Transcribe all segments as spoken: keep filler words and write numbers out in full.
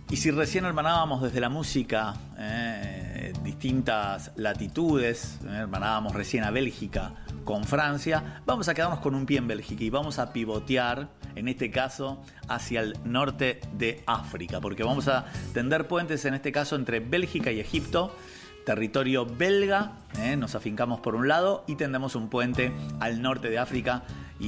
Y si recién hermanábamos desde la música eh, distintas latitudes, eh, hermanábamos recién a Bélgica con Francia, vamos a quedarnos con un pie en Bélgica y vamos a pivotear, en este caso, hacia el norte de África, porque vamos a tender puentes, en este caso, entre Bélgica y Egipto, territorio belga, eh, nos afincamos por un lado y tendemos un puente al norte de África,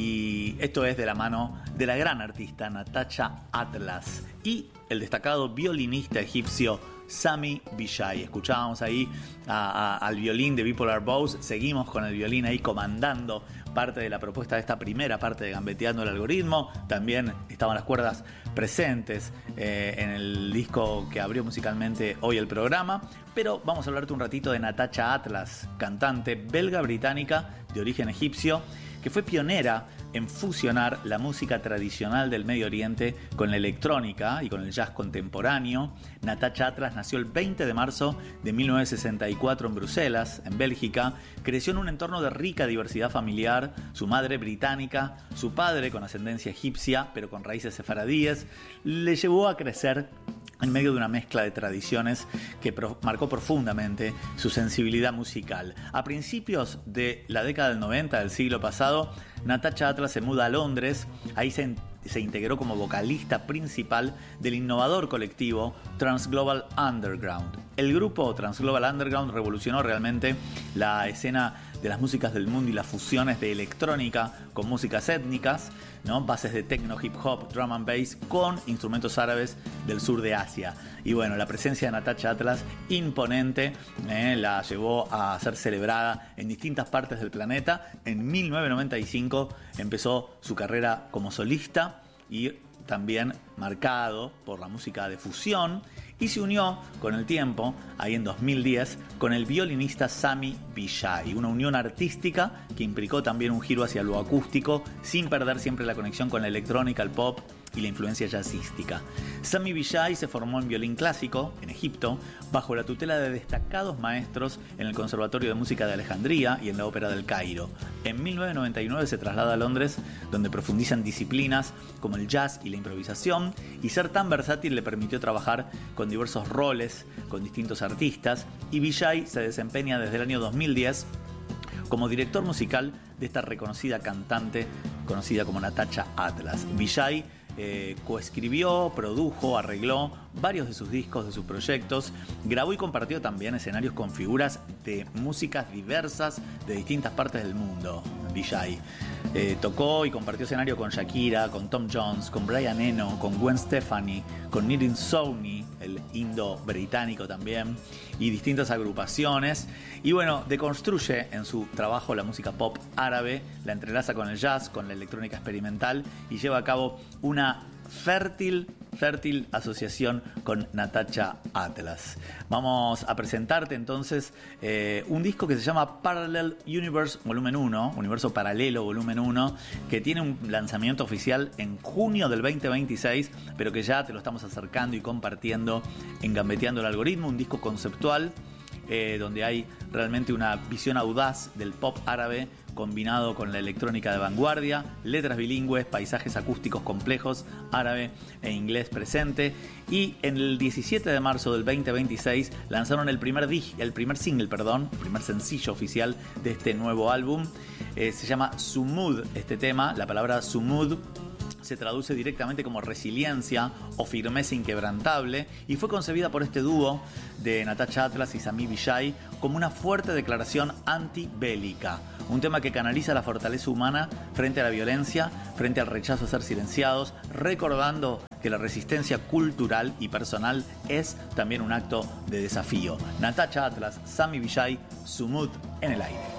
y esto es de la mano de la gran artista Natacha Atlas y el destacado violinista egipcio Sami Vijay. Escuchábamos ahí a, a, al violín de Bipolar Bows, seguimos con el violín ahí comandando parte de la propuesta de esta primera parte de Gambeteando el Algoritmo. También estaban las cuerdas presentes eh, en el disco que abrió musicalmente hoy el programa, pero vamos a hablarte un ratito de Natacha Atlas, cantante belga-británica de origen egipcio, que fue pionera en fusionar la música tradicional del Medio Oriente con la electrónica y con el jazz contemporáneo. Natacha Atlas nació el veinte de marzo de mil novecientos sesenta y cuatro en Bruselas, en Bélgica. Creció en un entorno de rica diversidad familiar, su madre británica, su padre con ascendencia egipcia, pero con raíces sefaradíes, le llevó a crecer en medio de una mezcla de tradiciones que pro- marcó profundamente su sensibilidad musical. A principios de la década del noventa del siglo pasado, Natacha Atlas se muda a Londres. Ahí se, se integró como vocalista principal del innovador colectivo Transglobal Underground. El grupo Transglobal Underground revolucionó realmente la escena de las músicas del mundo y las fusiones de electrónica con músicas étnicas, ¿no? Bases de techno, hip hop, drum and bass con instrumentos árabes del sur de Asia. Y bueno, la presencia de Natacha Atlas, imponente, eh, la llevó a ser celebrada en distintas partes del planeta. En mil novecientos noventa y cinco empezó su carrera como solista y también marcado por la música de fusión, y se unió con el tiempo, ahí en dos mil diez, con el violinista Sami Vijay, una unión artística que implicó también un giro hacia lo acústico, sin perder siempre la conexión con la electrónica, el pop y la influencia jazzística. Sami Vijay se formó en violín clásico en Egipto, bajo la tutela de destacados maestros en el Conservatorio de Música de Alejandría y en la Ópera del Cairo. En mil novecientos noventa y nueve se traslada a Londres, donde profundiza en disciplinas como el jazz y la improvisación, y ser tan versátil le permitió trabajar con diversos roles, con distintos artistas, y Vijay se desempeña desde el año dos mil diez como director musical de esta reconocida cantante conocida como Natacha Atlas. Vijay eh, coescribió, produjo, arregló varios de sus discos, de sus proyectos, grabó y compartió también escenarios con figuras de músicas diversas de distintas partes del mundo. Vijay eh, tocó y compartió escenario con Shakira, con Tom Jones, con Brian Eno, con Gwen Stefani, con Nitin Sowni, el indo-británico también, y distintas agrupaciones. Y bueno, deconstruye en su trabajo la música pop árabe, la entrelaza con el jazz, con la electrónica experimental, y lleva a cabo una fértil, fértil asociación con Natacha Atlas. Vamos a presentarte entonces eh, un disco que se llama Parallel Universe Volumen uno, Universo Paralelo Volumen uno, que tiene un lanzamiento oficial en junio del veinte veintiséis, pero que ya te lo estamos acercando y compartiendo en Gambeteando el Algoritmo, un disco conceptual eh, donde hay realmente una visión audaz del pop árabe combinado con la electrónica de vanguardia, letras bilingües, paisajes acústicos complejos, árabe e inglés presente. Y en el diecisiete de marzo del veinte veintiséis lanzaron el primer, dig, el primer single, perdón, el primer sencillo oficial de este nuevo álbum. Eh, se llama Sumud este tema. La palabra Sumud se traduce directamente como resiliencia o firmeza inquebrantable, y fue concebida por este dúo de Natacha Atlas y Sami Vijay como una fuerte declaración antibélica, un tema que canaliza la fortaleza humana frente a la violencia, frente al rechazo a ser silenciados, recordando que la resistencia cultural y personal es también un acto de desafío. Natacha Atlas, Sami Vijay, Sumud en el aire.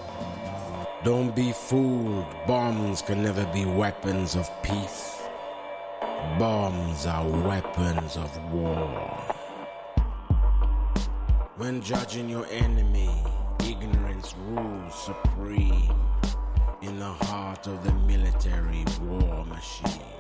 Don't be fooled, bombs can never be weapons of peace. Bombs are weapons of war. When judging your enemy, ignorance rules supreme in the heart of the military war machine.